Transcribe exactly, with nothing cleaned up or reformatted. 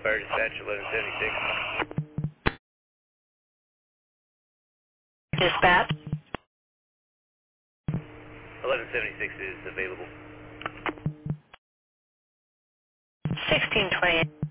Fire dispatch eleven seventy-six. Dispatch. eleven seventy-six is available. sixteen twenty-eight.